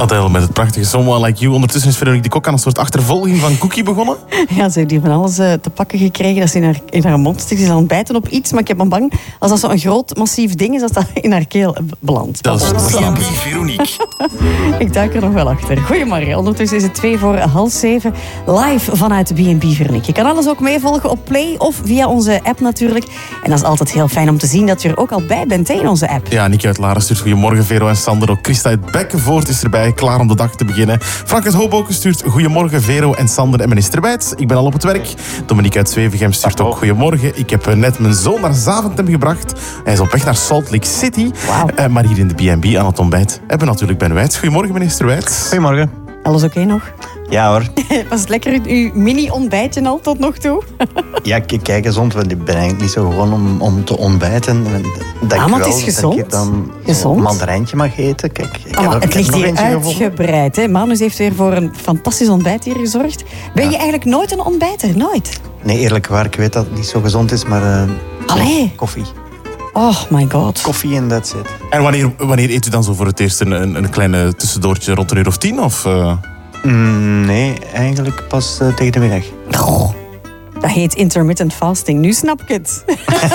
Adele met het prachtige Someone Like You. Ondertussen is Veronique de Kok aan een soort achtervolging van Cookie begonnen. Ja, ze heeft hier van alles te pakken gekregen. Dat ze in haar mond stikt. Ze is aan het bijten op iets, maar ik heb me bang als dat zo'n groot, massief ding is, dat dat in haar keel belandt. Dat is B&B Veronique. Ik duik er nog wel achter. Goedemorgen. Ondertussen is het 6:02, live vanuit B&B Veronique. Je kan alles ook meevolgen op Play of via onze app natuurlijk. En dat is altijd heel fijn om te zien dat je er ook al bij bent in onze app. Ja, Nicky uit Laren stuurt goedemorgen, Vero en Sander. Ook Christa uit Bekkenvoort is erbij, klaar om de dag te beginnen. Frank uit Hoboken stuurt goedemorgen, Vero en Sander en men is erbij. Ik ben al op het werk. Dominique uit Zwevegem stuurt ook goedemorgen. Ik heb net mijn zoon naar Zaventem gebracht. Hij is op weg naar Salt Lake City. Wow. Maar hier in de B&B aan het ontbijt hebben we natuurlijk Ben Wijts. Goedemorgen, minister Wijts. Goedemorgen. Alles oké nog? Ja hoor. Was het lekker uw mini-ontbijtje al tot nog toe? Ja, kijk gezond, want ik ben eigenlijk niet zo gewoon om te ontbijten. Maar het is gezond. Dat ik dan gezond. een mandarijntje mag eten. Kijk, het ligt hier uitgebreid. Hè? Manus heeft weer voor een fantastisch ontbijt hier gezorgd. Ben je eigenlijk nooit een ontbijter? Nooit? Nee, eerlijk waar, ik weet dat het niet zo gezond is, maar koffie. Oh my god. Koffie en that's it. En wanneer eet u dan zo voor het eerst een kleine tussendoortje rond 1:10? Of? Nee, eigenlijk pas tegen de middag. Oh, dat heet intermittent fasting. Nu snap ik het.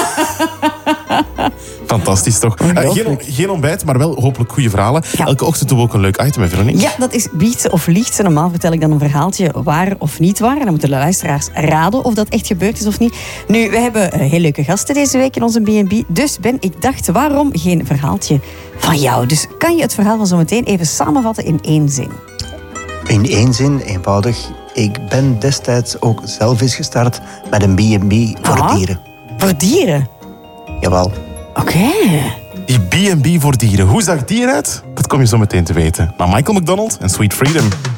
Fantastisch toch? Geen ontbijt, maar wel hopelijk goede verhalen. Ja. Elke ochtend doen we ook een leuk item, hè, Veronique? Ja, dat is biecht ze of liegt ze. Normaal vertel ik dan een verhaaltje waar of niet waar. En dan moeten de luisteraars raden of dat echt gebeurd is of niet. Nu, we hebben heel leuke gasten deze week in onze B&B. Dus Ben, ik dacht, waarom geen verhaaltje van jou? Dus kan je het verhaal van zometeen even samenvatten in 1 zin? In 1 zin, eenvoudig. Ik ben destijds ook zelf eens gestart met een B&B voor dieren. Voor dieren? Jawel. Oké. Die B&B voor dieren, hoe zag die eruit? Dat kom je zo meteen te weten. Maar Michael McDonald en Sweet Freedom.